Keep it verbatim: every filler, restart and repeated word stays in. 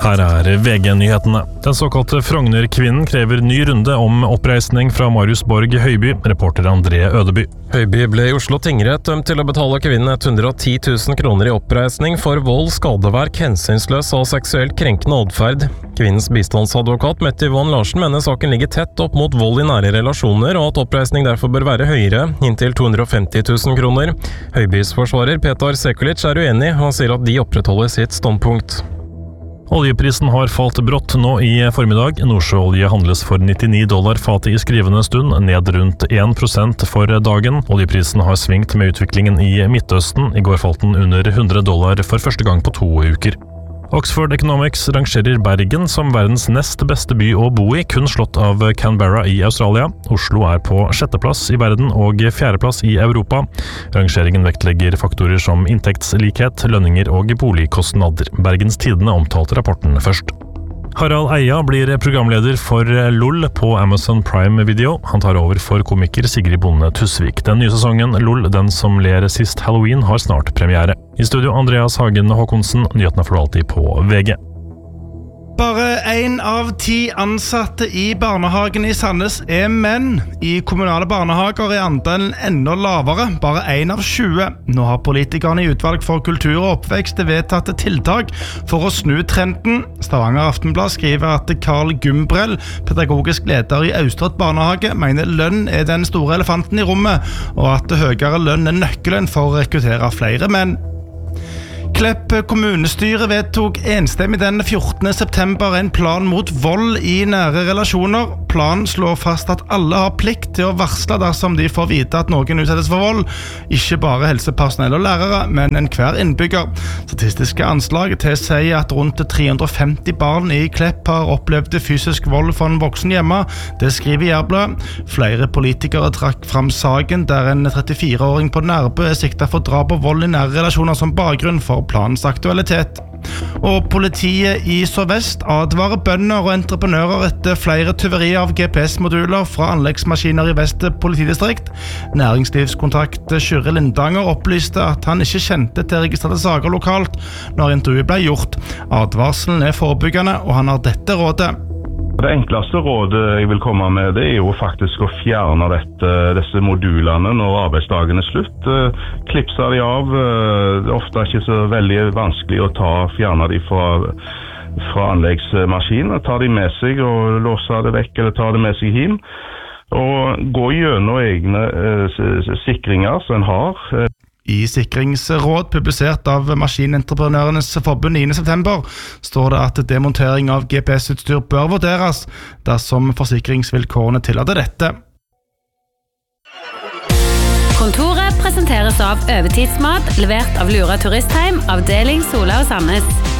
Her er V G-nyhetene. Den såkalte Frogner-kvinnen krever ny runde om oppreisning fra Marius Borg Høiby, reporter André Ødeby. Høiby ble i Oslo tingrett dømt til å betale kvinnen ett hundre og ti tusen kroner i oppreisning for vold, skadeverk, hensynsløs og seksuelt krenkende adferd. Kvinnens bistandsadvokat Mette Yvonne Larsen mener saken ligger tett opp mot vold i nære relasjoner, og at oppreisning derfor bør være høyere, inntil to hundre og femti tusen kroner. Høibys forsvarer Petar Sekulic er uenig, han sier at de opprettholder sitt standpunkt. Oljeprisen har falt brått nå i formiddag. Nordsjøolje handles for nittini dollar fatet i skrivende stund, ned rundt en prosent for dagen. Oljeprisen har svingt med utviklingen i Midtøsten. I går falt den under hundre dollar for første gang på to uker. Oxford Economics rangerer Bergen som verdens nest beste by å bo i, kun slått av Canberra i Australia. Oslo er på sjetteplass i verden og fjerdeplass i Europa. Rangeringen vektlegger faktorer som inntektslikhet, lønninger og boligkostnader. Bergens Tidende omtalte rapporten først. Harald Eia blir programleder for LOL på Amazon Prime Video. Han tar over for komiker Sigrid Bonde Tusvik. Den nye sesongen LOL, den som ler sist Halloween, har snart premiere. I studio Andreas Hagen Håkonsen, nyhetene får du alltid på V G. Bare en av ti ansatte i barnehagen i Sandnes er menn. I kommunale barnehager er andelen enda lavere, bare en av tjue. Nå har politikerne i utvalg for kultur og oppvekst vedtatt tiltak for å snu trenden. Stavanger Aftenblad skriver at Carl Gumbrell, pedagogisk leder i Austrått barnehage, mener lønn er den store elefanten i rommet, og at høyere lønn er nøkkelen for å rekruttere flere menn. Klepp kommunestyre vedtok enstemmig den fjortende september en plan mot vold i nære relasjoner. Planen slår fast at alle har plikt til å varsle dersom de får vite at noen utsettes for vold. Ikke bare helsepersonell og lærere, men enhver innbygger. Statistiske anslag tilsier at rundt tre hundre og femti barn i Klepp har opplevd fysisk vold fra en voksen hjemme. Det skriver Jærbladet. Flere politikere trakk fram saken der en trettifire-åring på Nærbø er siktet for drap og vold i nære relasjoner som bakgrunn for planens aktualitet. Og politiet i Sør-Vest advarer bønder og entreprenører etter flere tyverier av G P S-moduler fra anleggsmaskiner i Vest politidistrikt. Næringslivskontakt Kyrre Lindanger opplyste at han ikke kjente til registrerte saker lokalt når intervjuet ble gjort. Advarselen er forebyggende, og han har dette rådet. Det enkleste rådet jeg vil komme med, det er jo faktisk å fjerne dette, disse modulene når arbeidsdagen er slutt. Klipse de av. Det er ofte ikke så veldig vanskelig å ta, fjerne de fra, fra anleggsmaskinen. Ta de med seg og låse det vekk, eller ta det med seg hjem. Og gå gjennom egne eh, sikringer som en har. I sikringsråd publisert av Maskinentreprenørenes forbund niende september står det at demontering av G P S-utstyr bør vurderes dersom forsikringsvilkårene tillater dette. Kontoret presenteres av Overtidsmat, levert av Lura Turistheim, avdeling Sola og Sandnes.